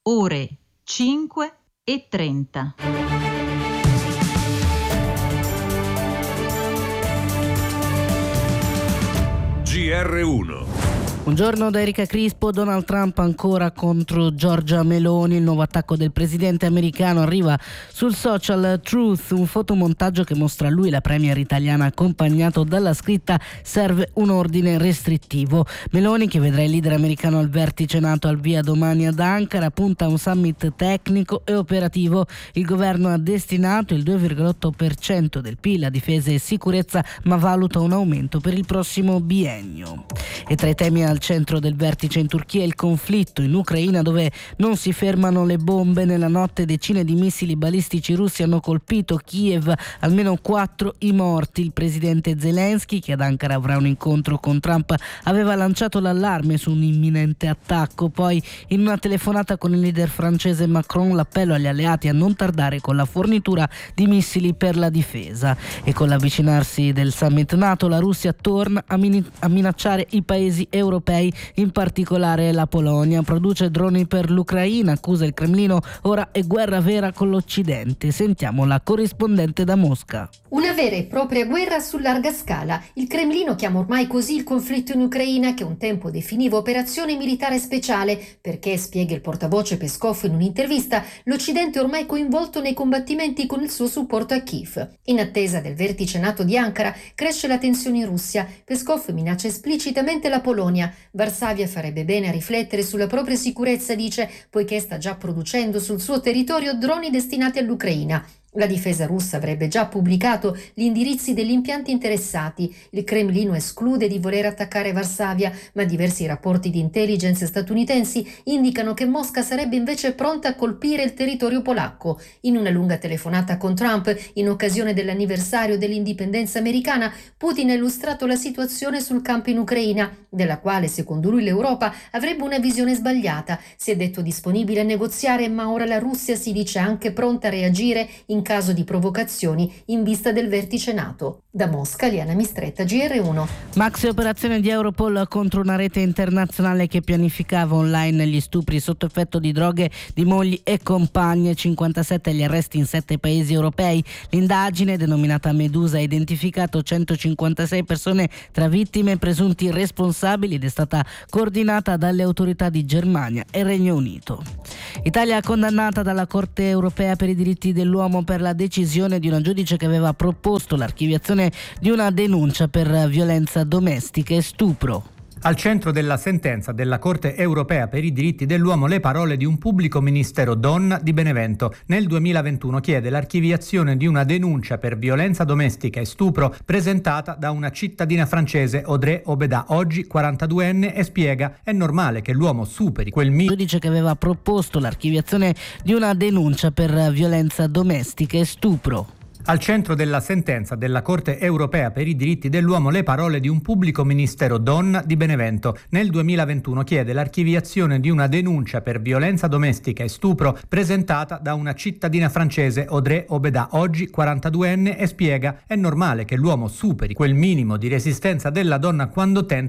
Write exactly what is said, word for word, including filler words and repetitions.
ore cinque e trenta. G R uno. Buongiorno da Erika Crispo. Donald Trump ancora contro Giorgia Meloni. Il nuovo attacco del presidente americano arriva sul social Truth, un fotomontaggio che mostra lui, la premier italiana, accompagnato dalla scritta "serve un ordine restrittivo". Meloni, che vedrà il leader americano al vertice NATO al via domani ad Ankara, punta a un summit tecnico e operativo. Il governo ha destinato il due virgola otto per cento del P I L a difesa e sicurezza, ma valuta un aumento per il prossimo biennio. E tra i temi al centro del vertice in Turchia il conflitto in Ucraina, dove non si fermano le bombe. Nella notte decine di missili balistici russi hanno colpito Kiev, almeno quattro i morti. Il presidente Zelensky, che ad Ankara avrà un incontro con Trump, aveva lanciato l'allarme su un imminente attacco. Poi, in una telefonata con il leader francese Macron, l'appello agli alleati a non tardare con la fornitura di missili per la difesa. E con l'avvicinarsi del summit NATO, la Russia torna a, min- a minacciare i paesi europei, in particolare la Polonia. Produce droni per l'Ucraina, accusa il Cremlino, ora è guerra vera con l'Occidente. Sentiamo la corrispondente da Mosca. Una vera e propria guerra su larga scala. Il Cremlino chiama ormai così il conflitto in Ucraina, che un tempo definiva operazione militare speciale, perché, spiega il portavoce Peskov in un'intervista, l'Occidente è ormai coinvolto nei combattimenti con il suo supporto a Kiev. In attesa del vertice NATO di Ankara, cresce la tensione in Russia. Peskov minaccia esplicitamente la Polonia. Varsavia farebbe bene a riflettere sulla propria sicurezza, dice, poiché sta già producendo sul suo territorio droni destinati all'Ucraina. La difesa russa avrebbe già pubblicato gli indirizzi degli impianti interessati. Il Cremlino esclude di voler attaccare Varsavia, ma diversi rapporti di intelligence statunitensi indicano che Mosca sarebbe invece pronta a colpire il territorio polacco. In una lunga telefonata con Trump, in occasione dell'anniversario dell'indipendenza americana, Putin ha illustrato la situazione sul campo in Ucraina, della quale, secondo lui, l'Europa avrebbe una visione sbagliata. Si è detto disponibile a negoziare, ma ora la Russia si dice anche pronta a reagire in caso di provocazioni in vista del vertice NATO. Da Mosca, Liana Mistretta, G R uno. Maxi operazione di Europol contro una rete internazionale che pianificava online gli stupri sotto effetto di droghe di mogli e compagne. cinquantasette gli arresti in sette paesi europei. L'indagine, denominata Medusa, ha identificato centocinquantasei persone tra vittime e presunti responsabili ed è stata coordinata dalle autorità di Germania e Regno Unito. Italia condannata dalla Corte europea per i diritti dell'uomo per la decisione di una giudice che aveva proposto l'archiviazione di una denuncia per violenza domestica e stupro. Al centro della sentenza della Corte europea per i diritti dell'uomo le parole di un pubblico ministero donna di Benevento. Nel duemilaventuno chiede l'archiviazione di una denuncia per violenza domestica e stupro presentata da una cittadina francese, Audrey Obeda, oggi quarantaduenne, e spiega: è normale che l'uomo superi quel mi... giudice che aveva proposto l'archiviazione di una denuncia per violenza domestica e stupro. Al centro della sentenza della Corte europea per i diritti dell'uomo le parole di un pubblico ministero donna di Benevento. Nel duemilaventuno chiede l'archiviazione di una denuncia per violenza domestica e stupro presentata da una cittadina francese, Audrey Obeda, oggi quarantaduenne, e spiega: è normale che l'uomo superi quel minimo di resistenza della donna quando tenta